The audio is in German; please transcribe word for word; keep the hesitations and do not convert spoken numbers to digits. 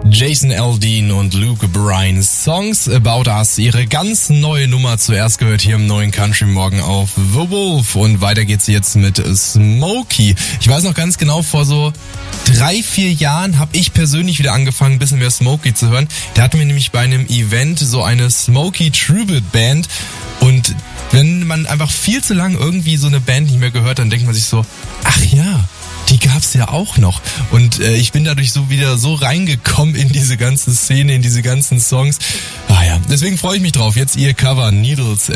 Jason Aldean und Luke Bryan, Songs About Us, ihre ganz neue Nummer, zuerst gehört hier im neuen Country Morgen auf The Wolf, und weiter geht's jetzt mit Smokey. Ich weiß noch ganz genau, vor so drei, vier Jahren habe ich persönlich wieder angefangen, ein bisschen mehr Smokey zu hören. Der hatte mir nämlich bei einem Event so eine Smokey Tribute Band, und wenn man einfach viel zu lang irgendwie so eine Band nicht mehr gehört, dann denkt man sich so, ach ja, die gab's ja auch noch. Und äh, ich bin dadurch so wieder so reingekommen in diese ganze Szene, in diese ganzen Songs. Ah ja, deswegen freue ich mich drauf. Jetzt ihr Cover, Needles